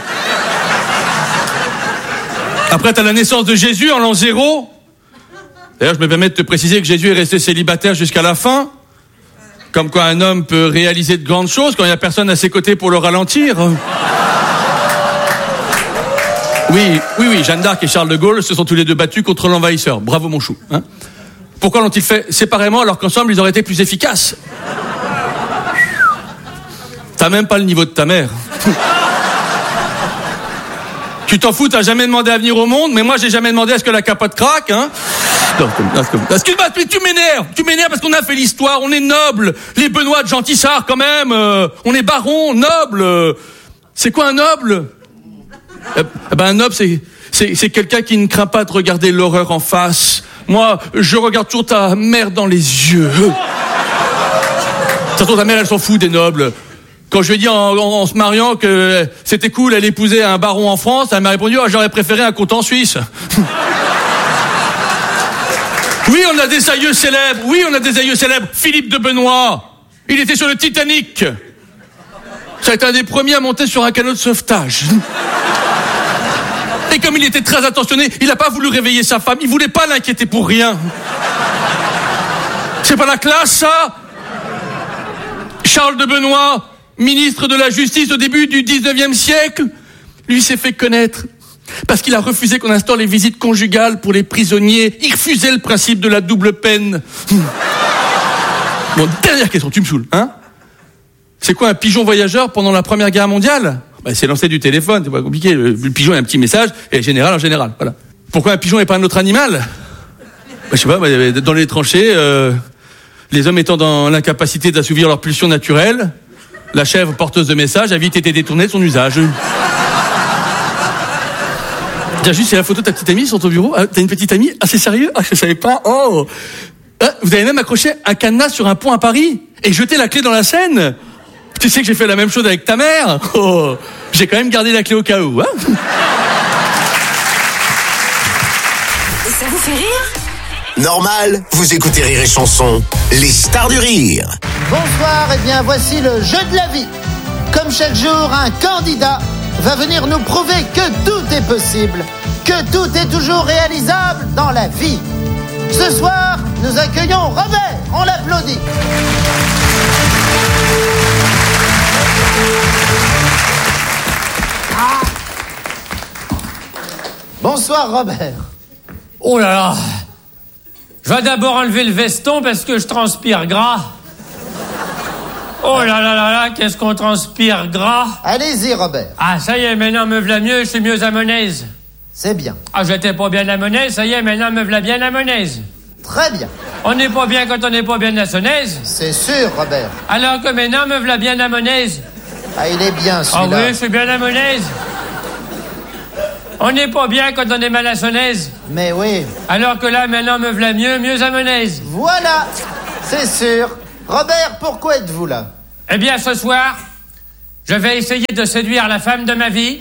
Après, t'as la naissance de Jésus en l'an 0. D'ailleurs, je me permets de te préciser que Jésus est resté célibataire jusqu'à la fin. Comme quoi un homme peut réaliser de grandes choses quand il n'y a personne à ses côtés pour le ralentir. Oui, Jeanne d'Arc et Charles de Gaulle se sont tous les deux battus contre l'envahisseur. Bravo mon chou. Hein? Pourquoi l'ont-ils fait séparément alors qu'ensemble ils auraient été plus efficaces? T'as même pas le niveau de ta mère. Tu t'en fous, t'as jamais demandé à venir au monde, mais moi j'ai jamais demandé à ce que la capote craque, hein. Excuse-moi, tu m'énerves parce qu'on a fait l'histoire, on est noble. Les Benoît de Gentissart, quand même, on est baron, noble. C'est quoi un noble? Un noble, c'est quelqu'un qui ne craint pas de regarder l'horreur en face. Moi, je regarde toujours ta mère dans les yeux. Surtout ta mère, elle s'en fout des nobles. Quand je lui ai dit en se mariant que c'était cool, elle épousait un baron en France, elle m'a répondu, j'aurais préféré un comte en Suisse. Oui, on a des aïeux célèbres. Philippe de Benoît, il était sur le Titanic. Ça a été un des premiers à monter sur un canot de sauvetage. Et comme il était très attentionné, il n'a pas voulu réveiller sa femme. Il voulait pas l'inquiéter pour rien. C'est pas la classe, ça? Charles de Benoît, ministre de la Justice au début du 19e siècle, lui s'est fait connaître parce qu'il a refusé qu'on instaure les visites conjugales pour les prisonniers. Il refusait le principe de la double peine. Bon, dernière question, tu me saoules, hein? C'est quoi un pigeon voyageur pendant la Première Guerre mondiale? C'est lancé du téléphone, c'est pas compliqué. Le pigeon a un petit message, et général en général, voilà. Pourquoi un pigeon n'est pas un autre animal? Je sais pas, dans les tranchées, les hommes étant dans l'incapacité d'assouvir leur pulsion naturelle, la chèvre porteuse de messages a vite été détournée de son usage. Tiens, juste, c'est la photo de ta petite amie sur ton bureau. Ah, t'as une petite amie? Ah, c'est sérieux? Ah, je savais pas. Oh! Vous avez même accroché un cadenas sur un pont à Paris et jeté la clé dans la Seine. Tu sais que j'ai fait la même chose avec ta mère. Oh, j'ai quand même gardé la clé au cas où. Et ça vous fait rire ? Normal, vous écoutez Rire et Chanson, les stars du rire. Bonsoir, et bien voici le jeu de la vie. Comme chaque jour, un candidat va venir nous prouver que tout est possible, que tout est toujours réalisable dans la vie. Ce soir, nous accueillons Robert, on l'applaudit. Bonsoir Robert. Oh là là. Je vais d'abord enlever le veston parce que je transpire gras. Oh là là là là, qu'est-ce qu'on transpire gras. Allez-y Robert. Ah ça y est, maintenant me v'là mieux, je suis mieux à Monaise. C'est bien. Ah j'étais pas bien à Monaise, ça y est, maintenant me v'là bien à Monaise. Très bien. On n'est pas bien quand on n'est pas bien à Sonnaise. C'est sûr Robert. Alors que maintenant me v'là bien à Monaise. Ah il est bien Ah celui-là. oui, je suis bien à Monaise. On n'est pas bien quand on est mal à Sonnaise. Mais oui. Alors que là, maintenant, me v'là mieux, mieux à Monaise. Voilà, c'est sûr. Robert, pourquoi êtes-vous là? Eh bien, ce soir, je vais essayer de séduire la femme de ma vie.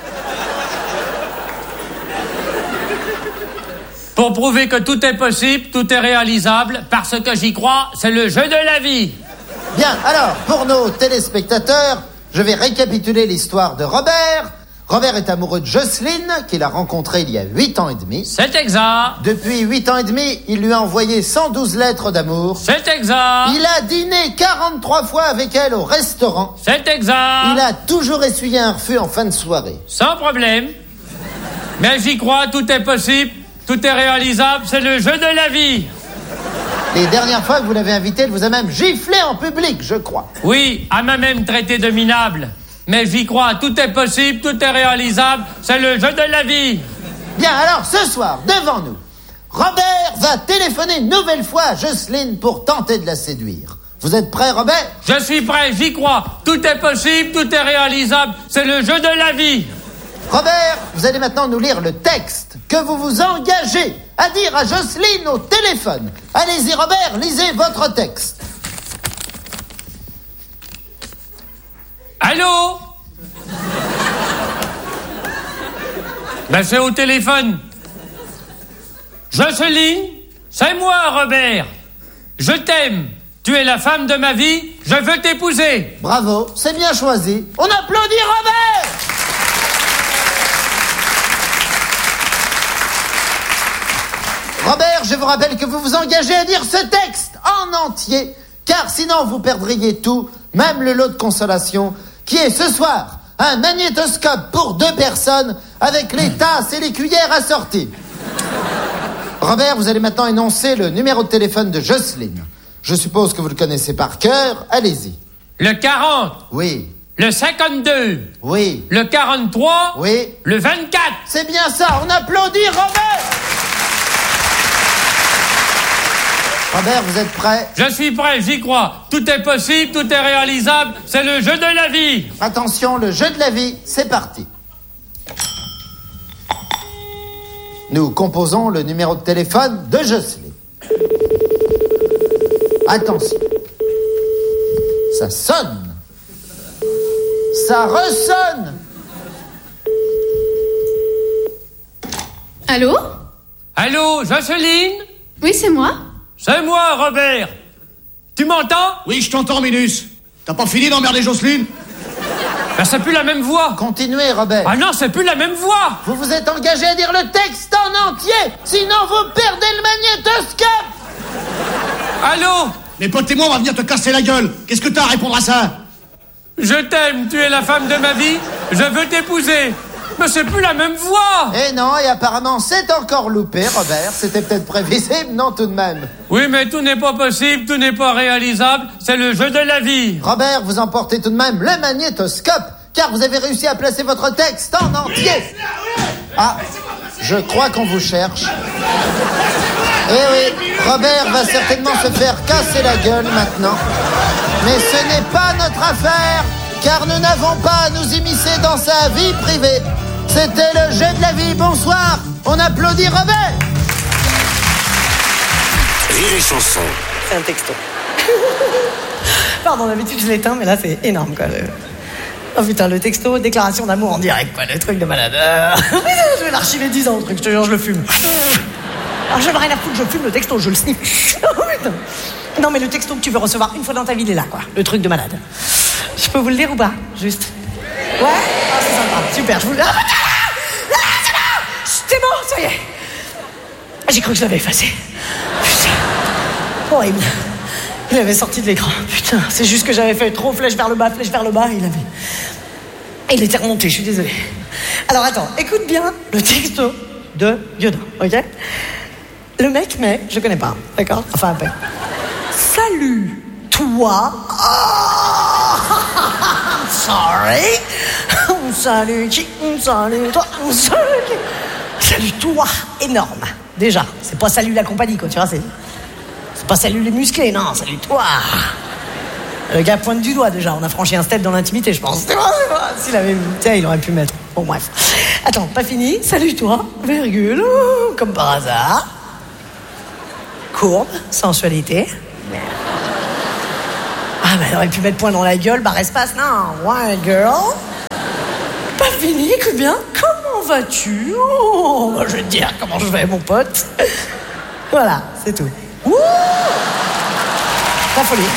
Pour prouver que tout est possible, tout est réalisable, parce que j'y crois, c'est le jeu de la vie. Bien, alors, pour nos téléspectateurs, je vais récapituler l'histoire de Robert. Robert est amoureux de Jocelyne, qu'il a rencontrée il y a 8 ans et demi. C'est exact. Depuis 8 ans et demi, il lui a envoyé 112 lettres d'amour. C'est exact. Il a dîné 43 fois avec elle au restaurant. C'est exact. Il a toujours essuyé un refus en fin de soirée. Sans problème. Mais j'y crois, tout est possible, tout est réalisable, c'est le jeu de la vie. Les dernières fois que vous l'avez invité, elle vous a même giflé en public, je crois. Oui, elle m'a même traité de minable. Mais j'y crois, tout est possible, tout est réalisable, c'est le jeu de la vie. Bien, alors ce soir, devant nous, Robert va téléphoner une nouvelle fois à Jocelyne pour tenter de la séduire. Vous êtes prêt, Robert? Je suis prêt, j'y crois, tout est possible, tout est réalisable, c'est le jeu de la vie. Robert, vous allez maintenant nous lire le texte que vous vous engagez à dire à Jocelyne au téléphone. Allez-y, Robert, lisez votre texte. Allô? Ben c'est au téléphone. Jocelyne, c'est moi, Robert. Je t'aime. Tu es la femme de ma vie. Je veux t'épouser. Bravo, c'est bien choisi. On applaudit Robert! Robert, je vous rappelle que vous vous engagez à dire ce texte en entier, car sinon vous perdriez tout, même le lot de consolation, qui est ce soir un magnétoscope pour 2 personnes avec les tasses et les cuillères assorties. Robert, vous allez maintenant énoncer le numéro de téléphone de Jocelyne. Je suppose que vous le connaissez par cœur. Allez-y. Le 40. Oui. Le 52. Oui. Le 43. Oui. Le 24. C'est bien ça. On applaudit Robert. Robert, vous êtes prêt? Je suis prêt, j'y crois. Tout est possible, tout est réalisable. C'est le jeu de la vie. Attention, le jeu de la vie, c'est parti. Nous composons le numéro de téléphone de Jocelyne. Attention. Ça sonne. Ça ressonne. Allô? Allô, Jocelyne? Oui, c'est moi. C'est moi, Robert. Tu m'entends? Oui, je t'entends, Minus. T'as pas fini d'emmerder Jocelyne? Ben, c'est plus la même voix. Continuez, Robert. Ah non, c'est plus la même voix. Vous vous êtes engagé à dire le texte en entier, sinon vous perdez le magnétoscope. Allô? Les potes et moi, on va venir te casser la gueule. Qu'est-ce que t'as à répondre à ça? Je t'aime, tu es la femme de ma vie. Je veux t'épouser. Mais c'est plus la même voix. Eh non, et apparemment c'est encore loupé, Robert. C'était peut-être prévisible, non, tout de même. Oui, mais tout n'est pas possible, tout n'est pas réalisable. C'est le jeu de la vie. Robert, vous emportez tout de même le magnétoscope, car vous avez réussi à placer votre texte en entier. Ah, je crois qu'on vous cherche. Eh oui, Robert va certainement se faire casser la gueule maintenant. Mais ce n'est pas notre affaire, car nous n'avons pas à nous immiscer dans sa vie privée. C'était le jeu de la vie. Bonsoir. On applaudit Robert. Rire et Chanson. C'est un texto. Pardon, d'habitude je l'éteins, mais là c'est énorme quoi. Oh putain, le texto, déclaration d'amour en direct quoi, le truc de malade. Je vais l'archiver 10 ans le truc, je te jure, je le fume. Alors j'en ai rien à foutre, je fume le texto, je le sniffe. Oh putain. Non mais le texto que tu veux recevoir une fois dans ta vie, il est là quoi, le truc de malade. Je peux vous le lire ou pas, juste? Ouais. Ah, c'est sympa, super, je vous le... Ah, c'est bon. C'est bon, ça y est. J'ai cru que je l'avais effacé. Putain. Horrible. Il avait sorti de l'écran. Putain, c'est juste que j'avais fait trop flèche vers le bas, il était remonté, je suis désolée. Alors attends, écoute bien le texto de Yoda, ok? Le mec, mais je connais pas, d'accord? Enfin, un peu. Salut, toi. Oh, I'm sorry. Salut, qui? Salut, toi. Salut, qui? Salut, toi. Énorme. Déjà, c'est pas salut la compagnie, quoi, tu vois, c'est pas salut les musclés, non, salut toi. Le gars pointe du doigt déjà, on a franchi un step dans l'intimité, je pense. C'est bon. S'il avait... Tiens, il aurait pu mettre. Bon, bref. Attends, pas fini. Salut toi, virgule, comme par hasard. Courbe, sensualité. Ah, bah, elle aurait pu mettre point dans la gueule, barre espace, non. Ouais, girl. Pas fini, écoute bien. Comment vas-tu? Oh, bah, je vais te dire comment je vais, mon pote. Voilà, c'est tout. Ouh, la folie.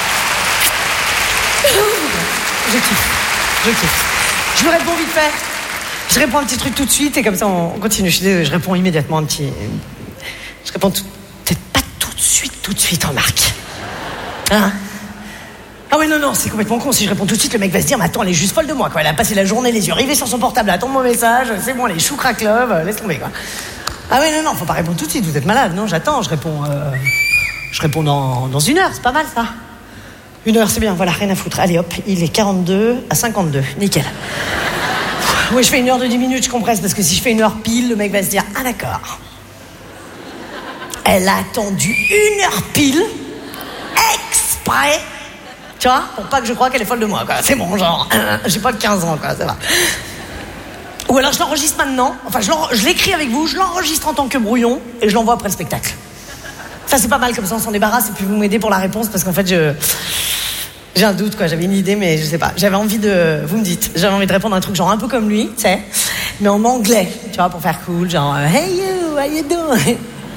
Je kiffe. Je lui réponds vite fait. Je réponds un petit truc tout de suite et comme ça on continue. Je suis désolée, je réponds immédiatement un petit... Je réponds peut-être pas tout de suite, remarque. Hein? Ah ouais, non, c'est complètement con. Si je réponds tout de suite, le mec va se dire, mais attends, elle est juste folle de moi, quoi. Elle a passé la journée les yeux rivés sur son portable, elle attend mon message, c'est bon, elle est chou crack love, laisse tomber, quoi. Ah ouais, non, faut pas répondre tout de suite, vous êtes malade. Non, j'attends, je réponds dans 1 heure, c'est pas mal, ça. 1 heure, c'est bien, voilà, rien à foutre. Allez, hop, il est 42 à 52, nickel. Oui, je fais 1 heure de 10 minutes, je compresse, parce que si je fais 1 heure pile, le mec va se dire, ah d'accord. Elle a attendu 1 heure pile, exprès, tu vois, pour pas que je croie qu'elle est folle de moi, quoi. C'est bon, genre, j'ai pas que 15 ans, quoi, ça va. Ou alors je l'enregistre maintenant, enfin je l'écris avec vous, je l'enregistre en tant que brouillon et je l'envoie après le spectacle. Ça c'est pas mal, comme ça on s'en débarrasse et puis vous m'aidez pour la réponse parce qu'en fait j'ai un doute quoi, j'avais une idée mais je sais pas, j'avais envie de répondre à un truc genre un peu comme lui, tu sais, mais en anglais, tu vois, pour faire cool, genre hey you, how you doing?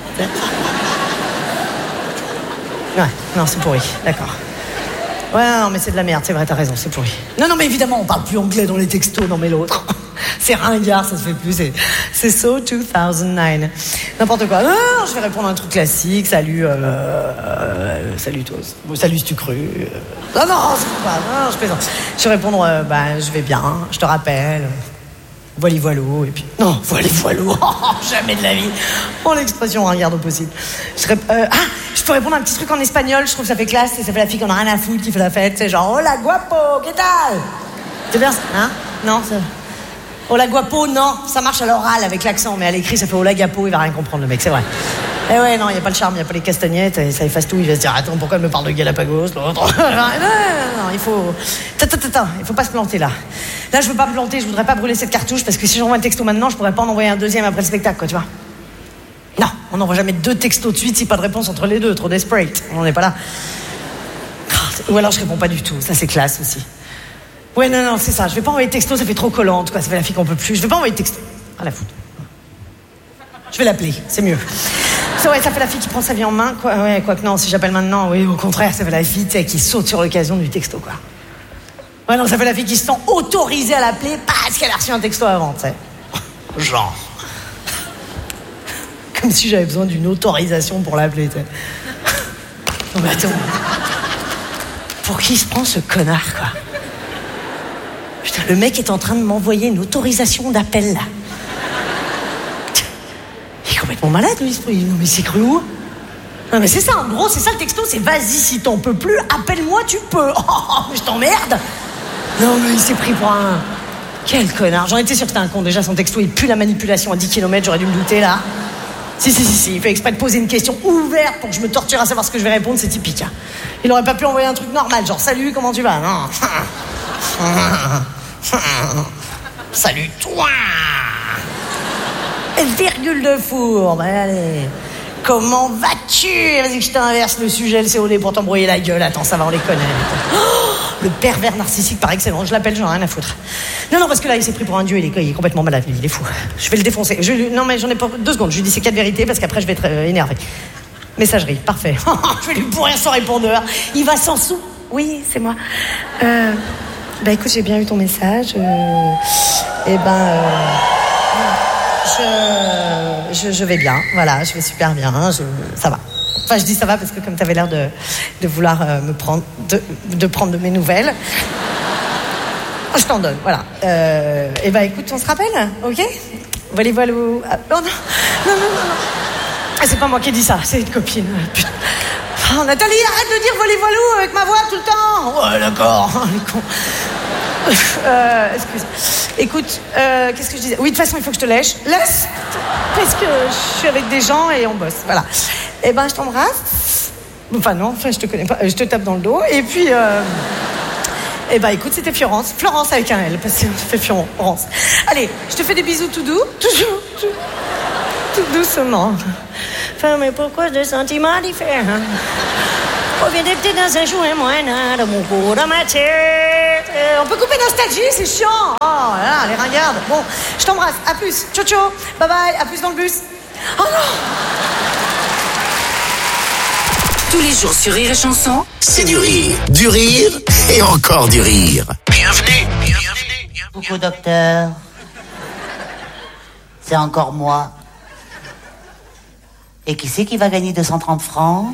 Ouais, non c'est pourri, d'accord. Ouais, non mais c'est de la merde, c'est vrai, t'as raison, c'est pourri. Non mais évidemment on parle plus anglais dans les textos, non mais l'autre. C'est ringard, ça se fait plus, c'est so 2009. N'importe quoi. Non, je vais répondre à un truc classique. Salut, salut toi. Salut si tu cru. Non, c'est pas. Non, je plaisante. Je vais répondre, je vais bien, je te rappelle. Voili voilou, et puis. Non, voili voilou, jamais de la vie. Oh, l'expression ringard au possible. Je peux répondre à un petit truc en espagnol, je trouve que ça fait classe, et ça fait la fille qu'on a rien à foutre, qui fait la fête, c'est genre, hola guapo, ¿qué tal? C'est bien ça, hein? Non, c'est. Hola guapo, non, ça marche à l'oral avec l'accent, mais à l'écrit ça fait hola gapo, il va rien comprendre le mec, c'est vrai. Eh ouais, non, il n'y a pas le charme, il n'y a pas les castagnettes, et ça efface tout, il va se dire, attends, pourquoi elle me parle de Galapagos, l'autre? Non, il faut... Attends, il faut pas se planter là. Là, je veux pas me planter, je voudrais pas brûler cette cartouche, parce que si j'envoie un texto maintenant, je pourrais pas en envoyer un deuxième après le spectacle, quoi, tu vois. Non, on n'envoie jamais 2 textos de suite si pas de réponse entre les deux, trop desperate, on n'en est pas là. Ou alors je réponds pas du tout, ça c'est classe aussi. Ouais, non, c'est ça. Je vais pas envoyer de texto, ça fait trop collant. En tout cas, ça fait la fille qu'on peut plus. Je vais pas envoyer de texto. À la foutre. Je vais l'appeler, c'est mieux. Ça, ouais, ça fait la fille qui prend sa vie en main, quoi. Ouais, quoi que non, si j'appelle maintenant, oui, au contraire, ça fait la fille, tu sais, qui saute sur l'occasion du texto, quoi. Ouais, non, ça fait la fille qui se sent autorisée à l'appeler parce qu'elle a reçu un texto avant, tu sais. Genre. Comme si j'avais besoin d'une autorisation pour l'appeler, tu sais. Non, mais attends. Pour qui se prend ce connard, quoi? Putain, le mec est en train de m'envoyer une autorisation d'appel, là. Il est complètement malade, lui. Non, mais c'est cru où? Non, mais c'est ça, en gros, c'est ça le texto, c'est vas-y, si t'en peux plus, appelle-moi, tu peux. Oh, mais je t'emmerde. Non, mais il s'est pris pour un... Quel connard. J'en étais sûr que c'était un con. Déjà, son texto, il pue la manipulation à 10 km, j'aurais dû me douter, là. Si, il fait exprès de poser une question ouverte pour que je me torture à savoir ce que je vais répondre, c'est typique. Hein. Il aurait pas pu envoyer un truc normal, genre salut, comment tu vas? Non. Salut toi. Virgule de four, allez. Comment vas-tu? Vas-y que je t'inverse le sujet, le COD pour t'embrouiller la gueule. Attends, ça va, on les connaît. Oh, le pervers narcissique par excellence. Je l'appelle, j'en ai rien à foutre. Non, parce que là, il s'est pris pour un dieu, il est complètement malade, lui, il est fou. Je vais le défoncer. Non, mais j'en ai pas 2 secondes. Je lui dis ces 4 vérités parce qu'après, je vais être énervé. Messagerie, parfait. Je vais lui pourrir son répondeur. Il va s'en sous. Oui, c'est moi. Bah écoute, j'ai bien eu ton message. Je vais bien, voilà, je vais super bien, ça va. Enfin, je dis ça va parce que comme t'avais l'air de vouloir me prendre, de prendre de mes nouvelles, je t'en donne, voilà. Écoute, on se rappelle, ok? Voilà. Non. Ah, c'est pas moi qui ai dit ça, c'est une copine. Putain. Oh, Nathalie, arrête de dire volley-voilou avec ma voix tout le temps. Ouais, d'accord, les cons. Excuse. Écoute, qu'est-ce que je disais? Oui, de toute façon, il faut que je te laisse. Laisse, parce que je suis avec des gens et on bosse. Voilà. Je t'embrasse. Enfin non, je te connais pas. Je te tape dans le dos. Et puis, écoute, c'était Florence. Florence avec un L, parce que ça fait Florence. Allez, je te fais des bisous tout doux, tout doucement. Enfin, mais pourquoi des sentiments différents? On vient d'être dans un jour et moins de mon cours de ma tête. On peut couper nostalgie, c'est chiant. Oh là, les ringardes. Bon, je t'embrasse. À plus. Ciao, ciao. Bye bye. À plus dans le bus. Oh non. Tous les jours sur Rire et Chanson, C'est du rire et encore du rire. Bienvenue. Coucou docteur. C'est encore moi. Et qui c'est qui va gagner 230 francs?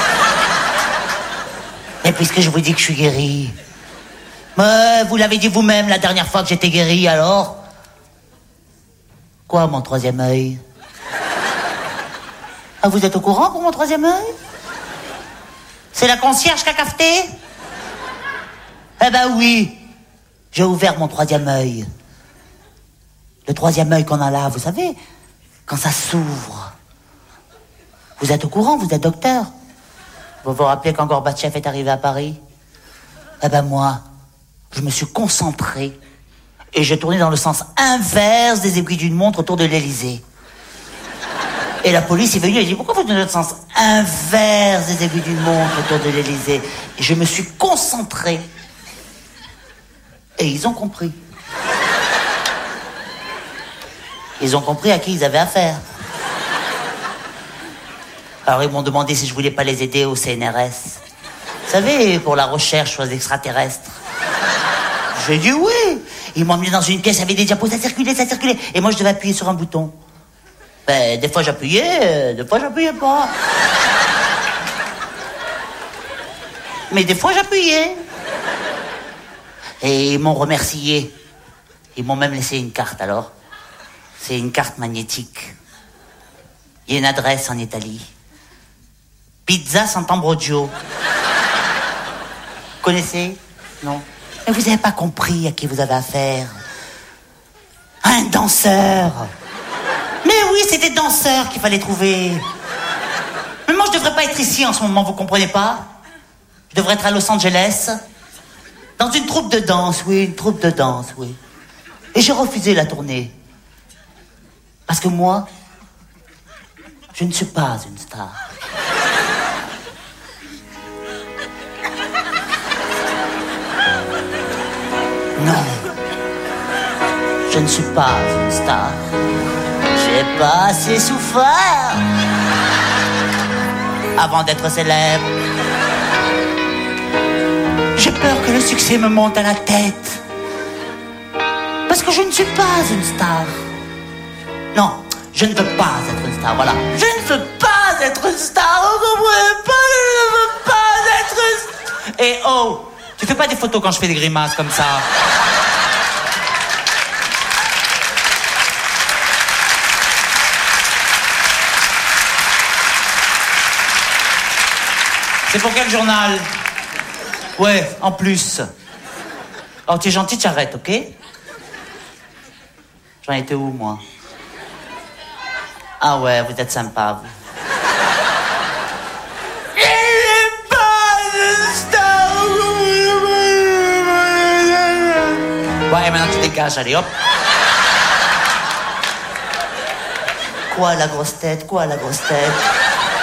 Et puisque je vous dis que je suis guéri. Mais vous l'avez dit vous-même la dernière fois que j'étais guéri, alors? Quoi, mon 3e œil? Ah, vous êtes au courant pour mon 3e œil? C'est la concierge qui a cafeté? Eh ben oui, j'ai ouvert mon 3e œil. Le 3e œil qu'on a là, vous savez, quand ça s'ouvre. Vous êtes au courant, vous êtes docteur? Vous vous rappelez quand Gorbatchev est arrivé à Paris? Eh ben moi, je me suis concentré et j'ai tourné dans le sens inverse des aiguilles d'une montre autour de l'Élysée. Et la police est venue et a dit, pourquoi vous tournez dans le sens inverse des aiguilles d'une montre autour de l'Élysée? Et je me suis concentré. Et ils ont compris. Ils ont compris à qui ils avaient affaire. Alors ils m'ont demandé si je voulais pas les aider au CNRS. Vous savez, pour la recherche sur les extraterrestres. J'ai dit oui. Ils m'ont emmené dans une pièce avec des diapos, ça circulait. Et moi je devais appuyer sur un bouton. Ben, des fois j'appuyais, des fois j'appuyais pas. Mais des fois j'appuyais. Et ils m'ont remercié. Ils m'ont même laissé une carte alors. C'est une carte magnétique. Il y a une adresse en Italie. Pizza Sant'Ambrogio. Connaissez? Non. Mais vous n'avez pas compris à qui vous avez affaire. Un danseur. Mais oui, c'est des danseurs qu'il fallait trouver. Mais moi, je devrais pas être ici en ce moment, vous comprenez pas? Je devrais être à Los Angeles. Dans une troupe de danse, oui, une troupe de danse, oui. Et j'ai refusé la tournée. Parce que moi, je ne suis pas une star. Non. Je ne suis pas une star. J'ai pas assez souffert avant d'être célèbre. J'ai peur que le succès me monte à la tête. Parce que je ne suis pas une star. Non, je ne veux pas être une star, voilà. Je ne veux pas être une star, vous comprenez pas, je ne veux pas être une star. Et oh, tu fais pas des photos quand je fais des grimaces comme ça. C'est pour quel journal? Ouais, en plus. Alors, tu es gentil, tu arrêtes, ok? J'en étais où, moi? Ah ouais, vous êtes sympa, vous. Ouais, maintenant tu dégages, allez, hop. Quoi, la grosse tête? Quoi, la grosse tête?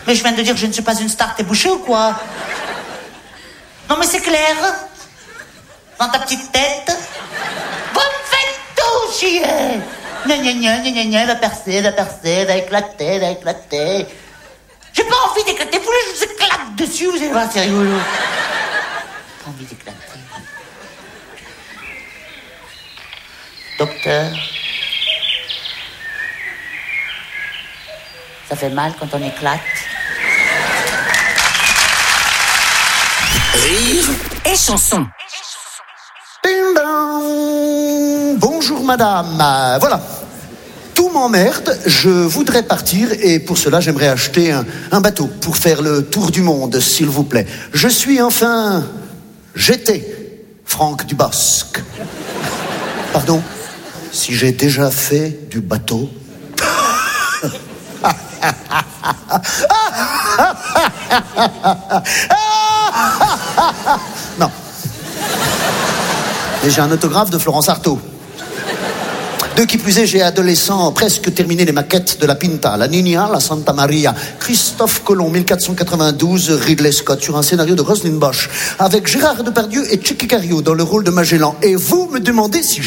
Mais je viens de dire que je ne suis pas une star, t'es bouché ou quoi? Non mais c'est clair. Dans ta petite tête. Vous me faites tout chier. Gna, va percer, va éclater. J'ai pas envie d'éclater, vous voulez que je vous éclate dessus, vous allez voir, c'est rigolo. Pas envie d'éclater. Docteur, ça fait mal quand on éclate. Rire et chanson. Ding dong. Bonjour madame. Voilà. Tout m'emmerde, je voudrais partir et pour cela j'aimerais acheter un bateau pour faire le tour du monde, s'il vous plaît. J'étais Franck Dubosc. Pardon, si j'ai déjà fait du bateau. Non. Et j'ai un autographe de Florence Artaud. De qui plus est, j'ai adolescent presque terminé les maquettes de la Pinta, la Niña, la Santa Maria, Christophe Colomb, 1492, Ridley Scott, sur un scénario de Roselyne Bosch, avec Gérard Depardieu et Tchéky Cario dans le rôle de Magellan. Et vous me demandez si